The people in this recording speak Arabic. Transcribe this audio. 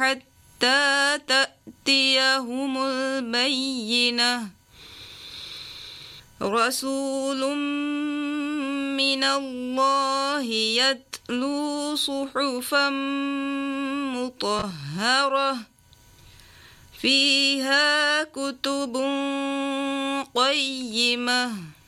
حتى تأتيهم البينة رسول من الله يتلو صحفا مطهرة فيها كتب قيمة